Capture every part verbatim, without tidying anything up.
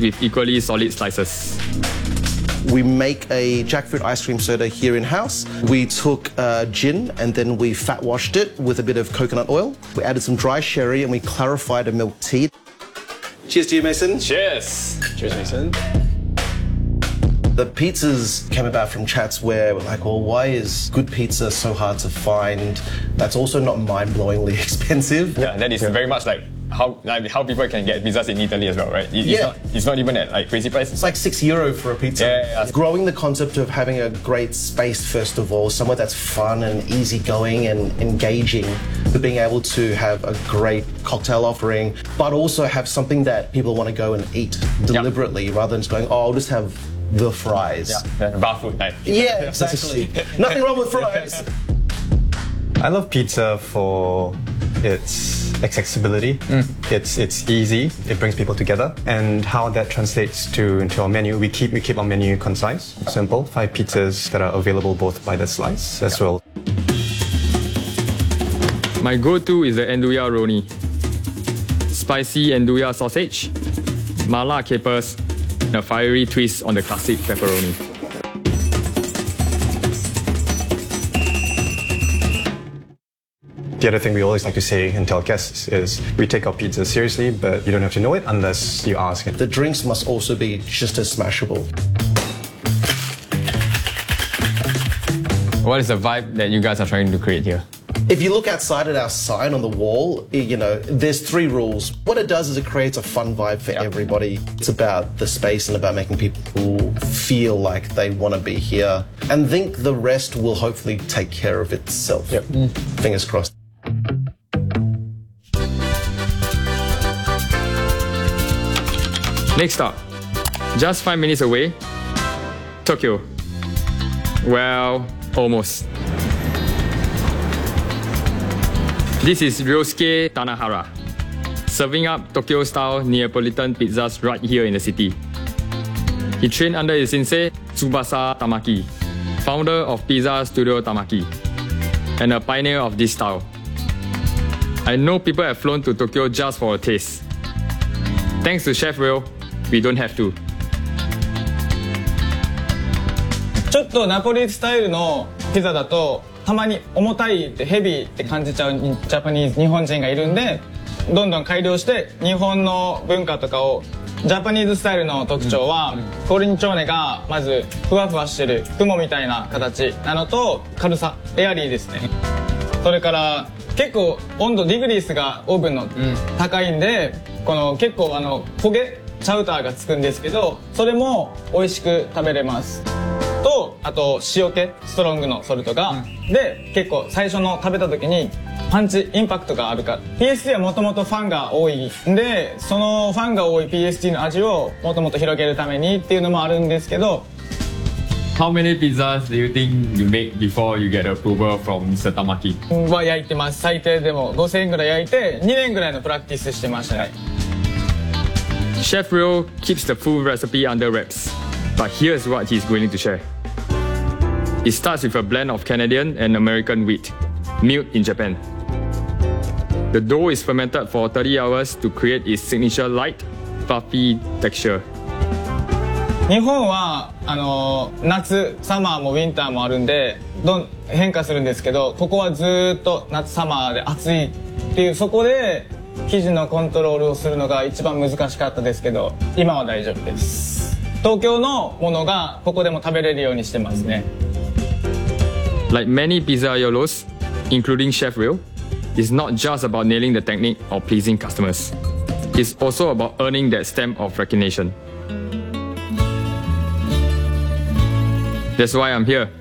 with equally solid slices. We make a jackfruit ice cream soda here in-house. We took uh, gin and then we fat washed it with a bit of coconut oil. We added some dry sherry and we clarified a milk tea. Cheers to you, Mason. Cheers! Cheers, Mason. The pizzas came about from chats where we're like, well, why is good pizza so hard to find? That's also not mind-blowingly expensive. Yeah, that is yeah. very much like how like how people can get pizzas in Italy as well, right? It, yeah. It's not, it's not even at like crazy price. It's like six euro for a pizza. Yeah, yeah, yeah. Growing the concept of having a great space, first of all, somewhere that's fun and easygoing and engaging, but being able to have a great cocktail offering, but also have something that people want to go and eat deliberately yep. rather than just going, oh, I'll just have the fries. Yeah, yeah. Bar food night. Yeah, exactly. Nothing wrong with fries. I love pizza for its accessibility. Mm. It's it's easy. It brings people together, and how that translates to into our menu. We keep we keep our menu concise, simple. Five pizzas that are available both by the slice as well. My go-to is the Nduja Roni. Spicy Nduja sausage, mala capers, and a fiery twist on the classic pepperoni. The other thing we always like to say and tell guests is we take our pizza seriously, but you don't have to know it unless you ask. The drinks must also be just as smashable. What is the vibe that you guys are trying to create here? If you look outside at our sign on the wall, you know, there's three rules. What it does is it creates a fun vibe for yep. everybody. It's about the space and about making people feel like they want to be here. And think the rest will hopefully take care of itself. Yep. Mm. Fingers crossed. Next stop, just five minutes away, Tokyo. Well, almost. This is Ryosuke Tanahara, serving up Tokyo-style Neapolitan pizzas right here in the city. He trained under his sensei, Tsubasa Tamaki, founder of Pizza Studio Tamaki, and a pioneer of this style. I know people have flown to Tokyo just for a taste. Thanks to Chef Ryo, we don't have to. ちょっとナポリスタイルのピザだとたまに重たいってヘビーって感じちゃうジャパニーズ日本人がいるんでどんどん改良して日本の文化とかをジャパニーズスタイルの特徴はコルニチョーネがまずふわふわしてる雲みたいな形なのと軽さエアリーですね。それから結構温度ディグリースがオーブンの高いんでこの結構あの焦げチャウターがつくんですけどそれも美味しく食べれます。とあと塩気ストロングのソルトが、うん、で結構最初の食べた時にパンチインパクトがあるから ピーエスティー はもともとファンが多いんでそのファンが多い ピーエスティー の味をもともと広げるためにっていうのもあるんですけど How many pizzas do you think you make before you get approval from ミスター Tamaki? は焼いてます。最低でもごせんえんぐらい焼いてにねんぐらいのプラクティスしてましたね。 Chef Ryo keeps the full recipe under wraps, but here's what he's willing to share. It starts with a blend of Canadian and American wheat, milled in Japan. The dough is fermented for thirty hours to create its signature light, fluffy texture. 日本はあの夏サマーもウィンターもあるんでどん変化するんですけどここはずっと夏サマーで暑いっていうそこで生地のコントロールをするのが一番難しかったですけど今は大丈夫です。東京のものがここでも食べれるようにしてますね。 Like many pizzaiolos, including Chef Ryo, it's not just about nailing the technique or pleasing customers. It's also about earning that stamp of recognition. That's why I'm here.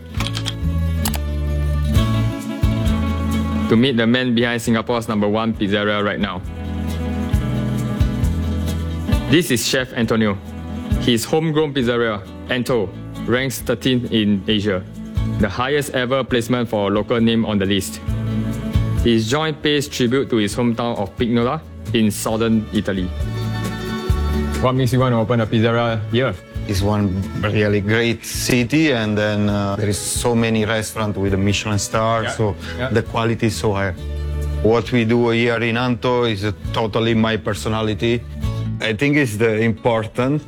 To meet the man behind Singapore's number one pizzeria right now. This is Chef Antonio. His homegrown pizzeria, Anto, ranks thirteenth in Asia, the highest ever placement for a local name on the list. His joint pays tribute to his hometown of Pignola in southern Italy. What makes you want to open a pizzeria here? It's one really great city, and then uh, there is so many restaurants with a Michelin star, yeah. so yeah. the quality is so high. What we do here in Anto is uh, totally my personality. I think it's the important